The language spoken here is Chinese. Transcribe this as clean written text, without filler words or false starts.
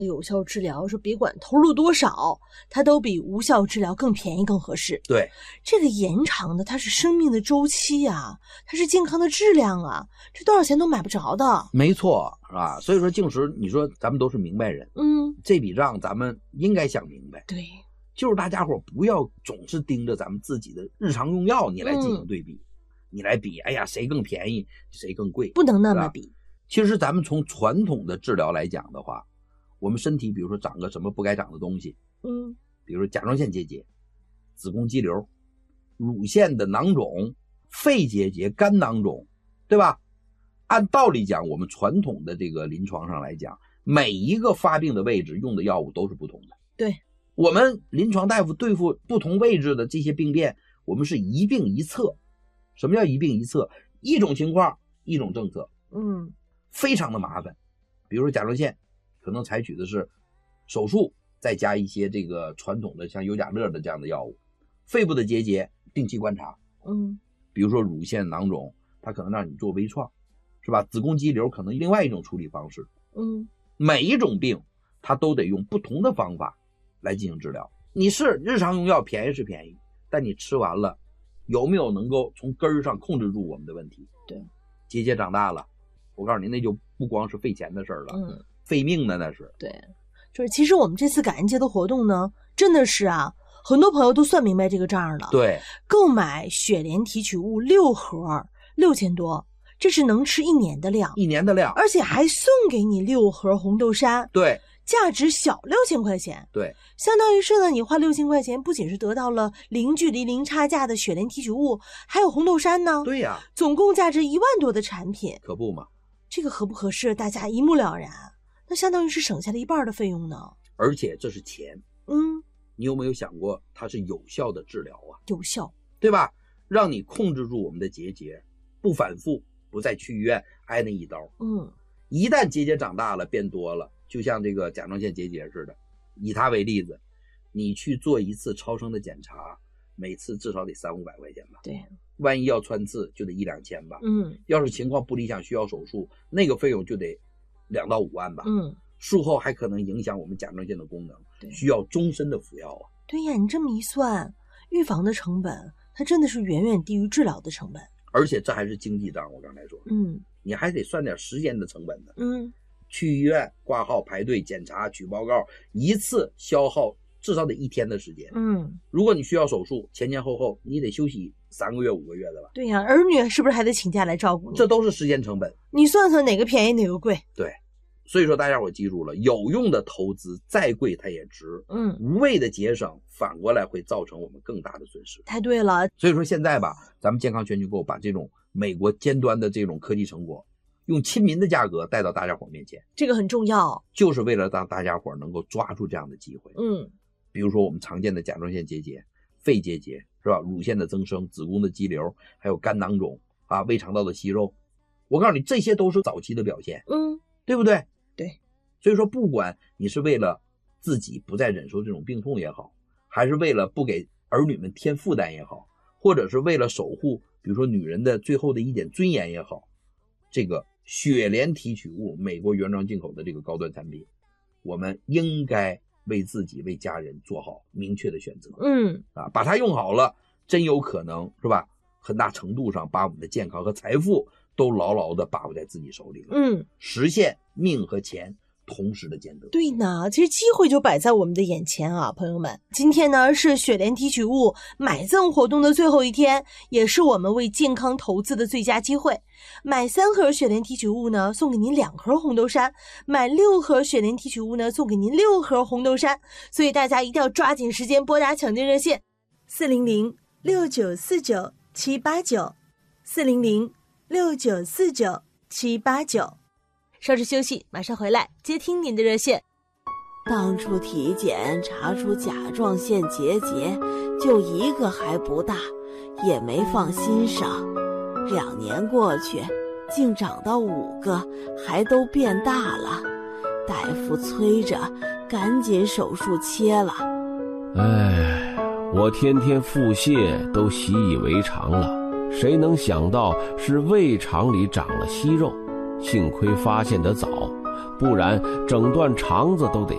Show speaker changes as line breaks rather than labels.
有效治疗，说别管投入多少，它都比无效治疗更便宜更合适。
对，
这个延长的它是生命的周期啊，它是健康的质量啊，这多少钱都买不着的。
没错，是吧？所以说净石，你说咱们都是明白人，这笔账咱们应该想明白。
对，
就是大家伙不要总是盯着咱们自己的日常用药你来进行对比，你来比，哎呀，谁更便宜谁更贵，
不能那么比。
其实咱们从传统的治疗来讲的话，我们身体比如说长个什么不该长的东西，比如说甲状腺结节、子宫肌瘤、乳腺的囊肿、肺结节、肝囊肿，对吧？按道理讲，我们传统的这个临床上来讲，每一个发病的位置用的药物都是不同的。
对，
我们临床大夫对付不同位置的这些病变，我们是一病一策。什么叫一病一策？一种情况一种政策，非常的麻烦。比如说甲状腺可能采取的是手术再加一些这个传统的像优甲乐的这样的药物，肺部的结节定期观察，比如说乳腺囊肿它可能让你做微创，是吧？子宫肌瘤可能另外一种处理方式，每一种病它都得用不同的方法来进行治疗。你是日常用药便宜是便宜，但你吃完了有没有能够从根儿上控制住我们的问题？
对，
结节长大了，我告诉你，那就不光是费钱的事了，费命的那是。
对，就是其实我们这次感恩节的活动呢，真的是啊，很多朋友都算明白这个账了。
对，
购买雪莲提取物6盒，6000多，这是能吃1年的量
，1年的量，
而且还送给你6盒红豆杉。
对。
价值小6000块钱，
对，
相当于是呢，你花6000块钱，不仅是得到了零距离零差价的雪莲提取物，还有红豆杉呢。
对呀，
总共价值1万多的产品，
可不嘛？
这个合不合适，大家一目了然。那相当于是省下了1半的费用呢。
而且这是钱，你有没有想过，它是有效的治疗啊？
有效，
对吧？让你控制住我们的结节，不反复，不再去医院挨那一刀。一旦结节长大了，变多了。就像这个甲状腺结节似的，以它为例子，你去做一次超声的检查，每次至少得300-500块钱吧？
对，
万一要穿刺就得1-2千吧？要是情况不理想需要手术，那个费用就得2到5万吧？术后还可能影响我们甲状腺的功能，需要终身的服药啊。
对呀，你这么一算，预防的成本它真的是远远低于治疗的成本，
而且这还是经济账。我刚才说，你还得算点时间的成本的。去医院挂号排队检查取报告，一次消耗至少得1天的时间。如果你需要手术，前后你得休息3个月5个月的吧？
对呀，儿女是不是还得请假来照顾你？
这都是时间成本。
你算算哪个便宜哪个贵？
对，所以说大家伙记住了，有用的投资再贵它也值。无谓的节省反过来会造成我们更大的损失。
太对了。
所以说现在吧，咱们健康全球购把这种美国尖端的这种科技成果，用亲民的价格带到大家伙面前，
这个很重要，
就是为了让大家伙能够抓住这样的机会。比如说我们常见的甲状腺结节、肺结节，是吧？乳腺的增生、子宫的肌瘤，还有肝囊肿啊、胃肠道的息肉，我告诉你，这些都是早期的表现。对不对？
对。
所以说，不管你是为了自己不再忍受这种病痛也好，还是为了不给儿女们添负担也好，或者是为了守护比如说女人的最后的一点尊严也好，这个雪莲提取物美国原装进口的这个高端产品，我们应该为自己为家人做好明确的选择。把它用好了，真有可能是吧，很大程度上把我们的健康和财富都牢牢的把握在自己手里了。实现命和钱同时的兼得。
对呢，其实机会就摆在我们的眼前啊，朋友们。今天呢是雪莲提取物买赠活动的最后一天，也是我们为健康投资的最佳机会。买3盒雪莲提取物呢，送给您2盒红豆杉；买6盒雪莲提取物呢，送给您6盒红豆杉。所以大家一定要抓紧时间拨打抢订热线4006949-789 4006949-789。稍事休息，马上回来接听您的热线。
当初体检查出甲状腺结节，就1个还不大，也没放心上。2年过去，竟长到5个，还都变大了。大夫催着赶紧手术切了。
我天天腹泻都习以为常了，谁能想到是胃肠里长了息肉。幸亏发现得早，不然整段肠子都得